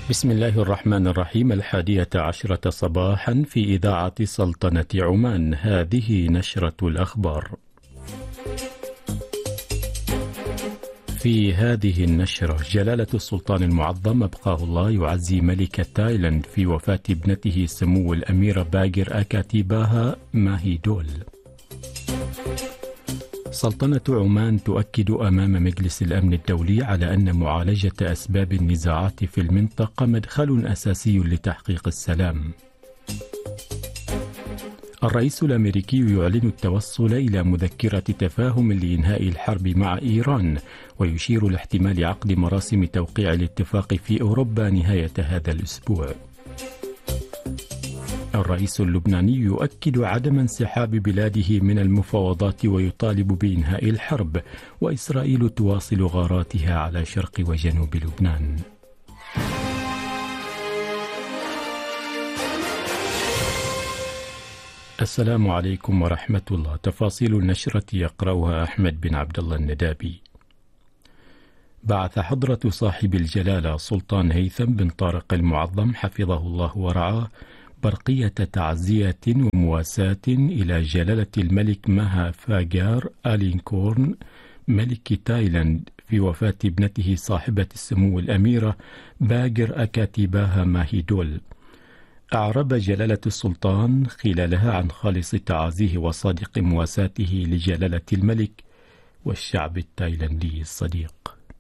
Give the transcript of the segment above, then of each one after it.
بسم الله الرحمن الرحيم. 11:00 صباحا في إذاعة سلطنة عمان. هذه نشرة الأخبار. في هذه النشرة: جلالة السلطان المعظم أبقاه الله يعزي ملكة تايلاند في وفاة ابنته سمو الأميرة باقر أكاتيباها ماهيدول. سلطنة عمان تؤكد أمام مجلس الأمن الدولي على أن معالجة أسباب النزاعات في المنطقة مدخل أساسي لتحقيق السلام. الرئيس الأمريكي يعلن التوصل إلى مذكرة تفاهم لإنهاء الحرب مع إيران، ويشير لاحتمال عقد مراسم توقيع الاتفاق في أوروبا نهاية هذا الأسبوع. الرئيس اللبناني يؤكد عدم انسحاب بلاده من المفاوضات ويطالب بإنهاء الحرب، وإسرائيل تواصل غاراتها على شرق وجنوب لبنان. السلام عليكم ورحمة الله. تفاصيل النشرة يقرأها أحمد بن عبد الله الندابي. بعث حضرة صاحب الجلالة سلطان هيثم بن طارق المعظم حفظه الله ورعاه برقية تعزية ومواساة إلى جلالة الملك ماها فاجار آلينكورن ملك تايلاند في وفاة ابنته صاحبة السمو الأميرة باقر أكاتيباها ماهيدول. أعرب جلالة السلطان خلالها عن خالص تعازيه وصادق مواساته لجلالة الملك والشعب التايلندي الصديق.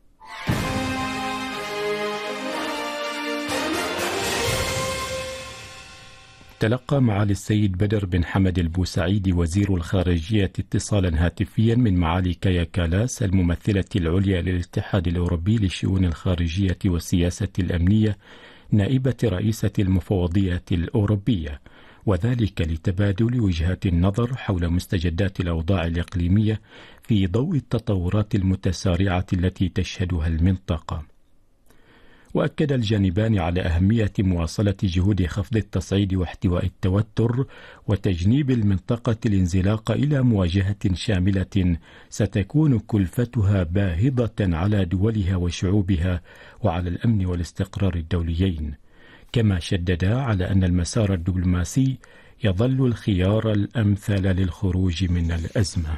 تلقى معالي السيد بدر بن حمد البوسعيد وزير الخارجية اتصالا هاتفيا من معالي كايا كالاس الممثلة العليا للاتحاد الأوروبي للشؤون الخارجية والسياسة الأمنية نائبة رئيسة المفوضية الأوروبية، وذلك لتبادل وجهات النظر حول مستجدات الأوضاع الإقليمية في ضوء التطورات المتسارعة التي تشهدها المنطقة. وأكد الجانبان على أهمية مواصلة جهود خفض التصعيد واحتواء التوتر وتجنيب المنطقة الانزلاق إلى مواجهة شاملة ستكون كلفتها باهظة على دولها وشعوبها وعلى الأمن والاستقرار الدوليين، كما شددا على أن المسار الدبلوماسي يظل الخيار الأمثل للخروج من الأزمة.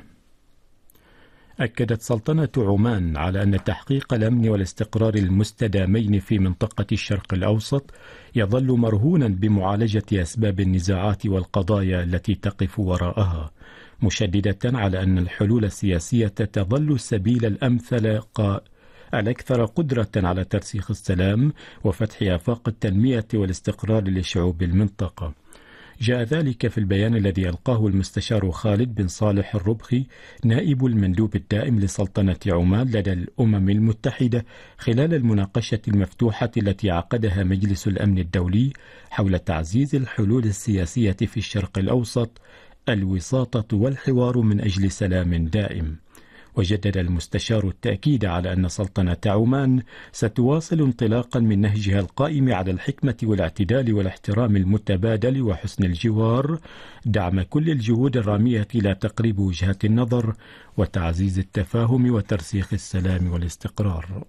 أكدت سلطنة عمان على أن تحقيق الأمن والاستقرار المستدامين في منطقة الشرق الأوسط يظل مرهونا بمعالجة أسباب النزاعات والقضايا التي تقف وراءها، مشددة على أن الحلول السياسية تظل السبيل الأمثل الأكثر قدرة على ترسيخ السلام وفتح آفاق التنمية والاستقرار لشعوب المنطقة. جاء ذلك في البيان الذي ألقاه المستشار خالد بن صالح الربخي نائب المندوب الدائم لسلطنة عمان لدى الأمم المتحدة خلال المناقشة المفتوحة التي عقدها مجلس الأمن الدولي حول تعزيز الحلول السياسية في الشرق الأوسط، الوساطة والحوار من أجل سلام دائم. وجدد المستشار التأكيد على أن سلطنة عمان ستواصل انطلاقا من نهجها القائم على الحكمة والاعتدال والاحترام المتبادل وحسن الجوار دعم كل الجهود الرامية إلى تقريب وجهات النظر وتعزيز التفاهم وترسيخ السلام والاستقرار.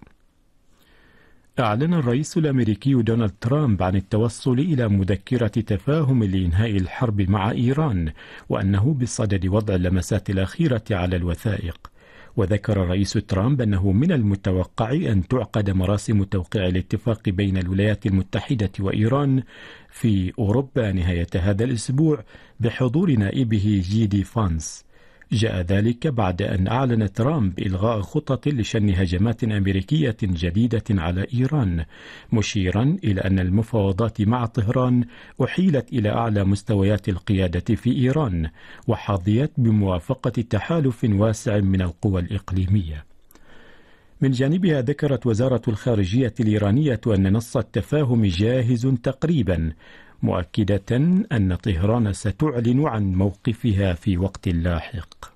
أعلن الرئيس الأمريكي دونالد ترامب عن التوصل إلى مذكرة تفاهم لإنهاء الحرب مع إيران، وأنه بصدد وضع اللمسات الأخيرة على الوثائق. وذكر الرئيس ترامب أنه من المتوقع أن تعقد مراسم توقيع الاتفاق بين الولايات المتحدة وإيران في أوروبا نهاية هذا الأسبوع بحضور نائبه جيدي فانس. جاء ذلك بعد أن أعلن ترامب إلغاء خطط لشن هجمات أمريكية جديدة على إيران، مشيرا إلى أن المفاوضات مع طهران أحيلت إلى أعلى مستويات القيادة في إيران وحظيت بموافقة تحالف واسع من القوى الإقليمية. من جانبها ذكرت وزارة الخارجية الإيرانية أن نص التفاهم جاهز تقريبا، مؤكدة أن طهران ستعلن عن موقفها في وقت لاحق.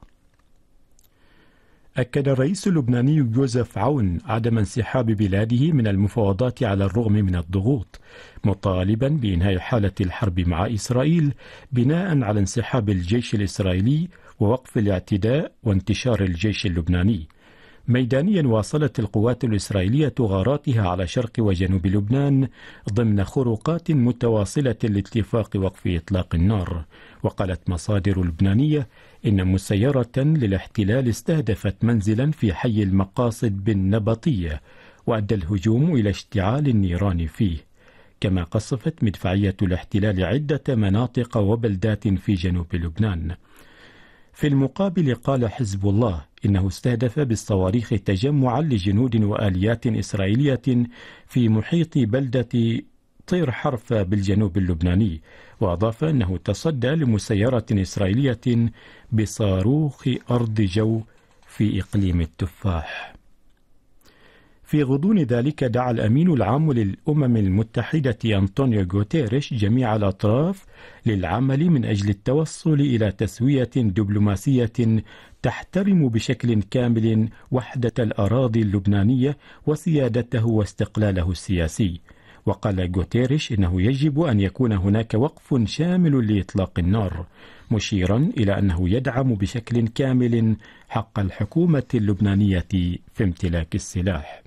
أكد الرئيس اللبناني جوزيف عون عدم انسحاب بلاده من المفاوضات على الرغم من الضغوط، مطالبا بإنهاء حالة الحرب مع إسرائيل بناء على انسحاب الجيش الإسرائيلي ووقف الاعتداء وانتشار الجيش اللبناني. ميدانيا، واصلت القوات الإسرائيلية غاراتها على شرق وجنوب لبنان ضمن خروقات متواصلة لاتفاق وقف إطلاق النار. وقالت مصادر لبنانية إن مسيرة للاحتلال استهدفت منزلا في حي المقاصد بالنبطية، وأدى الهجوم إلى اشتعال النيران فيه. كما قصفت مدفعية الاحتلال عدة مناطق وبلدات في جنوب لبنان. في المقابل قال حزب الله إنه استهدف بالصواريخ تجمعا لجنود وآليات إسرائيلية في محيط بلدة طير حرفة بالجنوب اللبناني، وأضاف أنه تصدى لمسيرة إسرائيلية بصاروخ أرض جو في إقليم التفاح. في غضون ذلك دعا الأمين العام للأمم المتحدة أنطونيو غوتيريش جميع الأطراف للعمل من أجل التوصل إلى تسوية دبلوماسية تحترم بشكل كامل وحدة الأراضي اللبنانية وسيادته واستقلاله السياسي. وقال غوتيريش إنه يجب أن يكون هناك وقف شامل لإطلاق النار، مشيرا إلى أنه يدعم بشكل كامل حق الحكومة اللبنانية في امتلاك السلاح.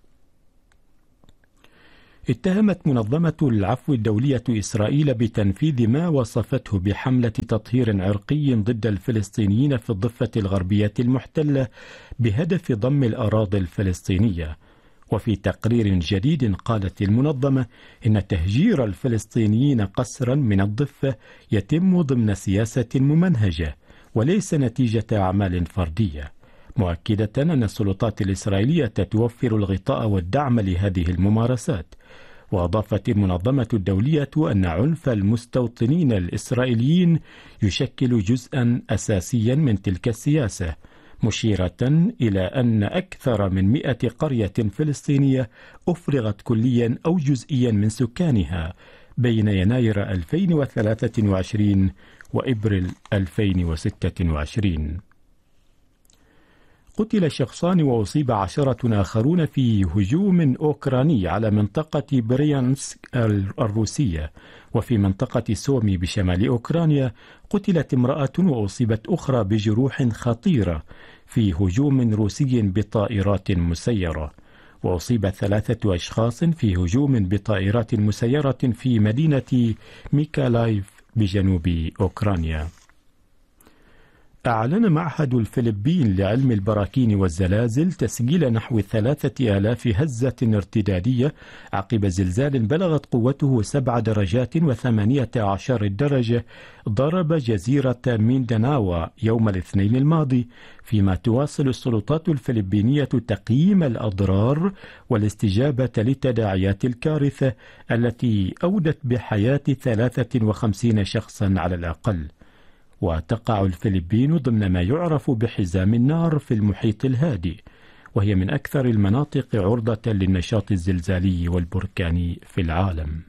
اتهمت منظمة العفو الدولية إسرائيل بتنفيذ ما وصفته بحملة تطهير عرقي ضد الفلسطينيين في الضفة الغربية المحتلة بهدف ضم الأراضي الفلسطينية. وفي تقرير جديد قالت المنظمة إن تهجير الفلسطينيين قسرا من الضفة يتم ضمن سياسة ممنهجة وليس نتيجة أعمال فردية، مؤكدة أن السلطات الإسرائيلية توفر الغطاء والدعم لهذه الممارسات. وأضافت المنظمة الدولية أن عنف المستوطنين الإسرائيليين يشكل جزءا أساسيا من تلك السياسة، مشيرة إلى أن أكثر من 100 قرية فلسطينية أفرغت كليا أو جزئيا من سكانها بين يناير 2023 وإبريل 2026. قتل شخصان وأصيب 10 آخرون في هجوم أوكراني على منطقة بريانسك الروسية. وفي منطقة سومي بشمال أوكرانيا قتلت امرأة وأصيبت أخرى بجروح خطيرة في هجوم روسي بطائرات مسيرة. وأصيب 3 أشخاص في هجوم بطائرات مسيرة في مدينة ميكالايف بجنوب أوكرانيا. أعلن معهد الفلبين لعلم البراكين والزلازل تسجيل نحو 3000 هزة ارتدادية عقب زلزال بلغت قوته 7 درجات و18 درجة ضرب جزيرة مينداناوا يوم الاثنين الماضي، فيما تواصل السلطات الفلبينية تقييم الأضرار والاستجابة لتداعيات الكارثة التي أودت بحياة 53 شخصا على الأقل. وتقع الفلبين ضمن ما يعرف بحزام النار في المحيط الهادئ، وهي من أكثر المناطق عرضة للنشاط الزلزالي والبركاني في العالم.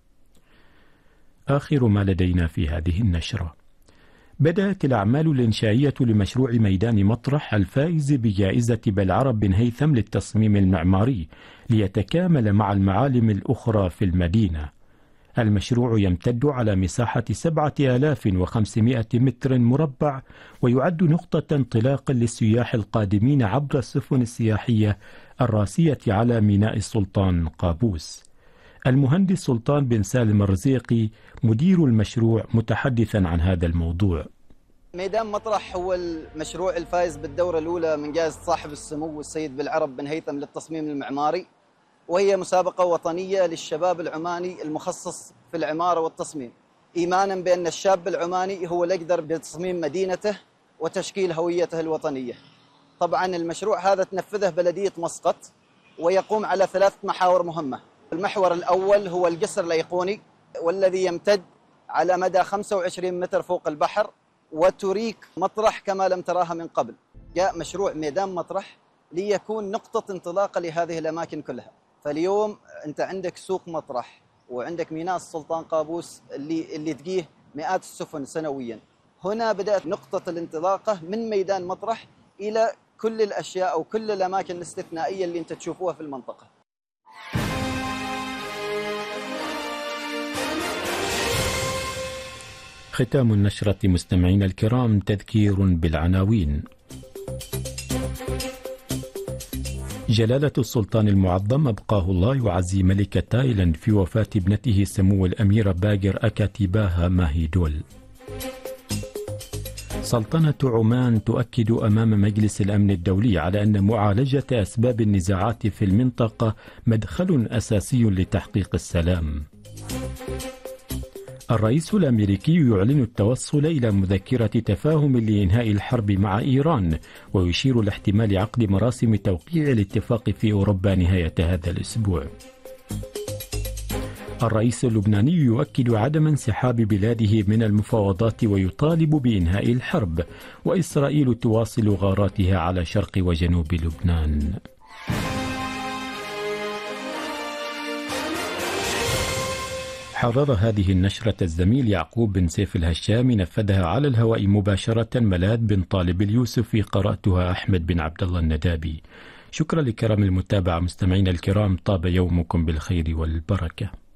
آخر ما لدينا في هذه النشرة: بدأت الأعمال الإنشائية لمشروع ميدان مطرح الفائز بجائزة بلعرب بن هيثم للتصميم المعماري ليتكامل مع المعالم الأخرى في المدينة. المشروع يمتد على مساحة 7500 متر مربع، ويعد نقطة انطلاق للسياح القادمين عبر السفن السياحية الراسية على ميناء السلطان قابوس. المهندس سلطان بن سالم الرزيقي مدير المشروع متحدثا عن هذا الموضوع. ميدان مطرح هو المشروع الفائز بالدورة الأولى من جائزة صاحب السمو السيد بلعرب بن هيثم للتصميم المعماري، وهي مسابقة وطنية للشباب العماني المخصص في العمارة والتصميم، إيمانا بأن الشاب العماني هو الأقدر بتصميم مدينته وتشكيل هويته الوطنية. طبعا المشروع هذا تنفذه بلدية مسقط، ويقوم على 3 محاور مهمة. المحور الأول هو القصر الأيقوني، والذي يمتد على مدى 25 متر فوق البحر، وتريك مطرح كما لم تراها من قبل. جاء مشروع ميدان مطرح ليكون نقطة انطلاقة لهذه الأماكن كلها. فاليوم أنت عندك سوق مطرح، وعندك ميناء السلطان قابوس اللي تقيه مئات السفن سنويا. هنا بدأت نقطة الانطلاقة من ميدان مطرح إلى كل الأشياء أو كل الأماكن الاستثنائية اللي أنت تشوفوها في المنطقة. ختام النشرة مستمعينا الكرام، تذكير بالعناوين. جلالة السلطان المعظم أبقاه الله يعزي ملك تايلاند في وفاة ابنته سمو الأميرة باقر أكاتيباها ماهيدول. سلطنة عمان تؤكد أمام مجلس الأمن الدولي على أن معالجة أسباب النزاعات في المنطقة مدخل أساسي لتحقيق السلام. الرئيس الأمريكي يعلن التوصل إلى مذكرة تفاهم لإنهاء الحرب مع إيران، ويشير لاحتمال عقد مراسم توقيع الاتفاق في أوروبا نهاية هذا الأسبوع. الرئيس اللبناني يؤكد عدم انسحاب بلاده من المفاوضات ويطالب بإنهاء الحرب، وإسرائيل تواصل غاراتها على شرق وجنوب لبنان. حرر هذه النشرة الزميل يعقوب بن سيف الهشام، نفذها على الهواء مباشرة ملاذ بن طالب اليوسفي، قرأتها أحمد بن عبد الله الندابي. شكرا لكرم المتابعة مستمعينا الكرام، طاب يومكم بالخير والبركة.